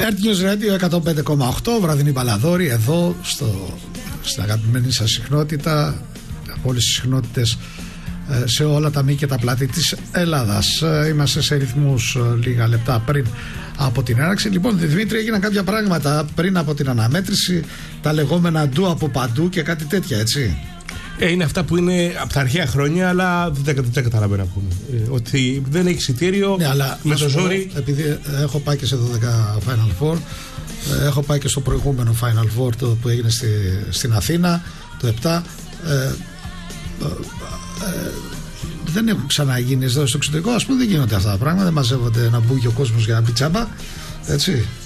Earth News Radio 105,8, βραδινή μπαλαδόρη εδώ στην αγαπημένη σας συχνότητα, από όλες τις συχνότητες σε όλα τα μήκη και τα πλάτη της Ελλάδας. Είμαστε σε ρυθμούς λίγα λεπτά πριν από την έναρξη. Λοιπόν, Δημήτρη, έγιναν κάποια πράγματα πριν από την αναμέτρηση, τα λεγόμενα ντου από παντού και κάτι τέτοια, έτσι. Είναι αυτά που είναι από τα αρχαία χρόνια, αλλά δεν καταλαβαίνω να πούμε. Ότι δεν έχει εισιτήριο, ναι, αλλά με το ζόρι. Επειδή έχω πάει και σε 12 Final Four, έχω πάει και στο προηγούμενο Final Four που έγινε στην Αθήνα, το 7. Δεν έχουν ξαναγίνει εδώ στο εξωτερικό. Ας πούμε, δεν γίνονται αυτά τα πράγματα. Δεν μαζεύονται να μπούγει ο κόσμος για να πει τσάμπα. Έτσι.